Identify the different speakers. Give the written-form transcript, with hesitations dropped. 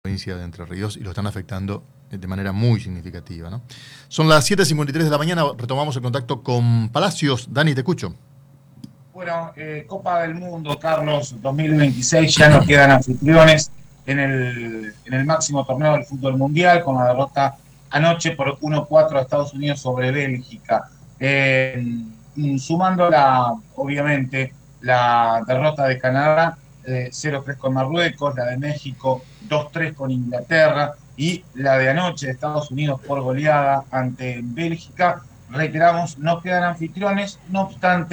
Speaker 1: provincia de Entre Ríos y lo están afectando de manera muy significativa, ¿no? Son las 7:53 de la mañana, retomamos el contacto con Palacios. Dani, te escucho.
Speaker 2: Bueno, Copa del Mundo, Carlos, 2026, ya no quedan anfitriones en el máximo torneo del fútbol mundial, con la derrota anoche por 1-4 a Estados Unidos sobre Bélgica. Sumando obviamente, la derrota de Canadá, 0-3 con Marruecos, la de México, 2-3 con Inglaterra, y la de anoche de Estados Unidos por goleada ante Bélgica. Reiteramos, no quedan anfitriones, no obstante,